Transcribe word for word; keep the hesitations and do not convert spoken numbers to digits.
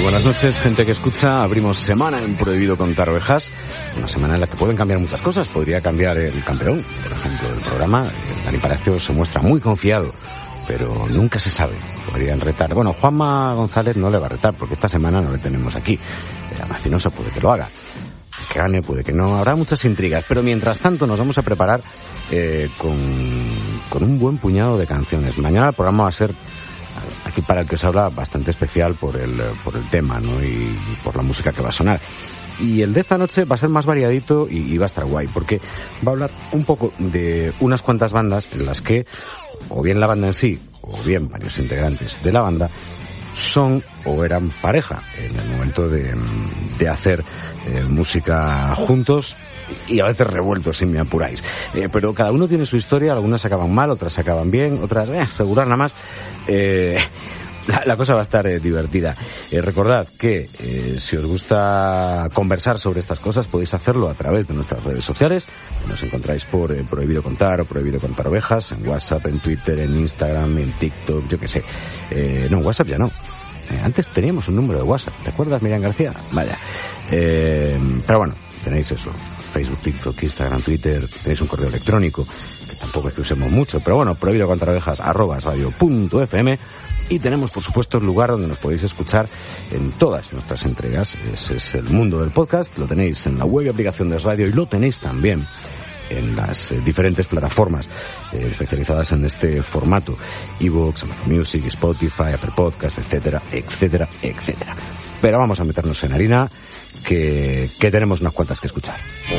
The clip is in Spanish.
buenas noches, gente que escucha. Abrimos semana en Prohibido Contar Ovejas, una semana en la que pueden cambiar muchas cosas. Podría cambiar el campeón, por ejemplo, del programa. Dani Palacio se muestra muy confiado, pero nunca se sabe. Podrían retar. Bueno, Juanma González no le va a retar, porque esta semana no le tenemos aquí. La Macinosa puede que lo haga, que gane, puede que no. Habrá muchas intrigas, pero mientras tanto nos vamos a preparar eh, con, con un buen puñado de canciones. Mañana el programa va a ser, aquí para el que os habla, bastante especial por el por el tema, ¿no? Y, y por la música que va a sonar. Y el de esta noche va a ser más variadito y, y va a estar guay, porque va a hablar un poco de unas cuantas bandas en las que, o bien la banda en sí, o bien varios integrantes de la banda, son o eran pareja en el momento de, de hacer eh, música juntos, y a veces revueltos, si me apuráis. Eh, pero cada uno tiene su historia, algunas acaban mal, otras acaban bien, otras eh, regular nada más. Eh, la, la cosa va a estar eh, divertida. Eh, recordad que eh, si os gusta conversar sobre estas cosas, podéis hacerlo a través de nuestras redes sociales. Nos encontráis por eh, Prohibido Contar o Prohibido Contar Ovejas, en WhatsApp, en Twitter, en Instagram, en TikTok, yo qué sé. Eh, no, en WhatsApp ya no. Eh, antes teníamos un número de WhatsApp, ¿te acuerdas, Miriam García? Vaya. Eh, pero bueno, tenéis eso. Facebook, TikTok, Instagram, Twitter, tenéis un correo electrónico, que tampoco es que usemos mucho, pero bueno, prohibido contar ovejas, arroba radio punto f m, y tenemos, por supuesto, el lugar donde nos podéis escuchar en todas nuestras entregas. Ese es el mundo del podcast, lo tenéis en la web y aplicación de radio, y lo tenéis también en las eh, diferentes plataformas eh, especializadas en este formato: iVoox, Amazon Music, Spotify, Apple Podcasts, etcétera, etcétera, etcétera. Pero vamos a meternos en harina, que, que tenemos unas cuantas que escuchar.